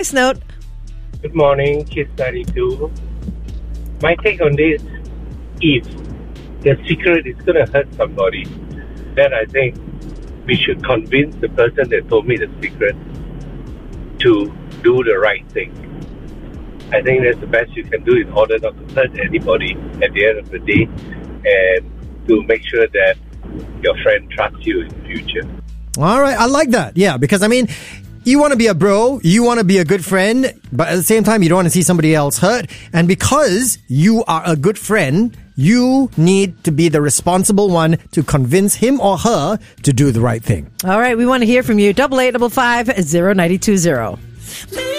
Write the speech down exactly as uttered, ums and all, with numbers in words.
Nice note. Good morning, Kiss ninety-two. My take on this, if the secret is going to hurt somebody, then I think we should convince the person that told me the secret to do the right thing. I think that's the best you can do in order not to hurt anybody at the end of the day, and to make sure that your friend trusts you in the future. All right, I like that. Yeah, because I mean, you want to be a bro, you want to be a good friend, but at the same time, you don't want to see somebody else hurt. And because you are a good friend, you need to be the responsible one to convince him or her to do the right thing. All right, we want to hear from you. Double eight double five zero nine two zero.